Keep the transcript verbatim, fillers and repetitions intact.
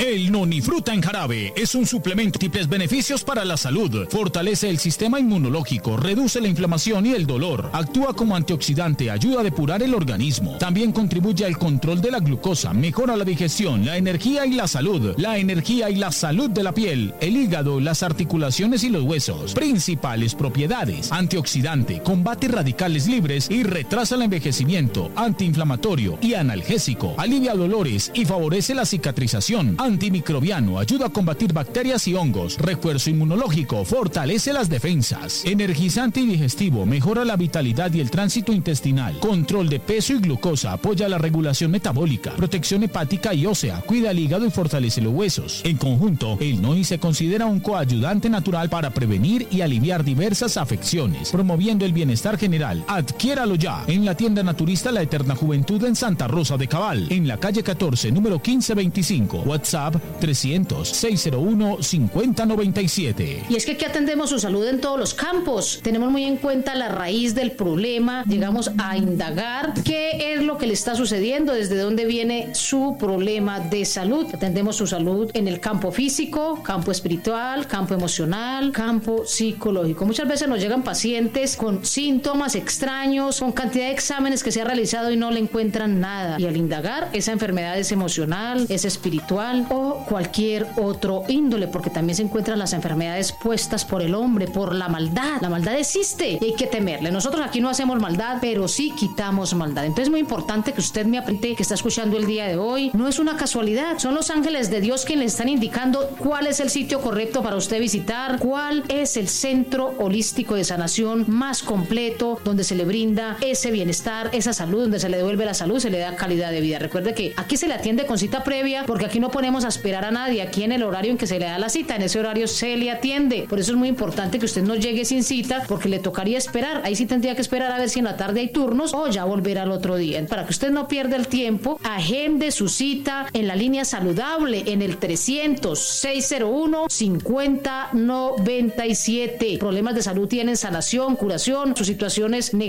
El Nonifruta en jarabe es un suplemento de múltiples beneficios para la salud. Fortalece el sistema inmunológico, reduce la inflamación y el dolor. Actúa como antioxidante, ayuda a depurar el organismo. También contribuye al control de la glucosa, mejora la digestión, la energía y la salud. La energía y la salud de la piel, el hígado, las articulaciones y los huesos. Principales propiedades: antioxidante, combate radicales libres y retrasa el envejecimiento, antiinflamatorio y analgésico, alivia dolores y favorece la cicatrización, antimicrobiano, ayuda a combatir bacterias y hongos, refuerzo inmunológico, fortalece las defensas, energizante y digestivo, mejora la vitalidad y el tránsito intestinal, control de peso y glucosa, apoya la regulación metabólica, protección hepática y ósea, cuida el hígado y fortalece los huesos. En conjunto, el Noni se considera un coayudante natural para prevenir y aliviar diversas afecciones, promoviendo el bienestar general. Adquiéralo ya en la tienda naturista La Eterna Juventud en Santa Rosa de Cabal, en la calle catorce, número quince veinticinco, WhatsApp trescientos, seiscientos uno, cincuenta noventa y siete. Y es que aquí atendemos su salud en todos los campos. Tenemos muy en cuenta la raíz del problema, llegamos a indagar qué es lo que le está sucediendo, desde dónde viene su problema de salud. Atendemos su salud en el campo físico, campo espiritual, campo emocional, campo psicológico. Muchas veces nos llegan pacientes con síntomas extraños, con cantidad de exámenes que se ha realizado y no le encuentran nada. Y al indagar, esa enfermedad es emocional, es espiritual o cualquier otro índole, porque también se encuentran las enfermedades puestas por el hombre, por la maldad. La maldad existe y hay que temerle. Nosotros aquí no hacemos maldad, pero sí quitamos maldad. Entonces es muy importante que usted me apriete, que está escuchando el día de hoy. No es una casualidad, son los ángeles de Dios quienes le están indicando cuál es el sitio correcto para usted visitar, cuál es el centro holístico de sanación más completo, donde se le brinda ese bienestar, esa salud, donde se le devuelve la salud, se le da calidad de vida. Recuerde que aquí se le atiende con cita previa, porque aquí no ponemos a esperar a nadie. Aquí en el horario en que se le da la cita, en ese horario se le atiende. Por eso es muy importante que usted no llegue sin cita, porque le tocaría esperar. Ahí sí tendría que esperar a ver si en la tarde hay turnos o ya volver al otro día. Para que usted no pierda el tiempo, agende su cita en la línea saludable en el trescientos, seiscientos uno, cincuenta noventa y siete. Problemas de salud tienen sanación, curación, sus situaciones negativas